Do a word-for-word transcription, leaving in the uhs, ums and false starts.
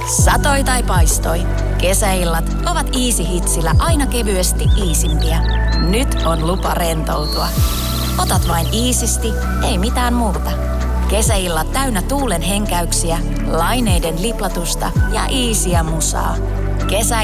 Satoi tai paistoi. Kesäillat ovat Easy Hitsillä aina kevyesti iisimpiä. Nyt on lupa rentoutua. Otat vain iisisti, ei mitään muuta. Kesäillat täynnä tuulen henkäyksiä, laineiden liplatusta ja iisiä musaa. Kesä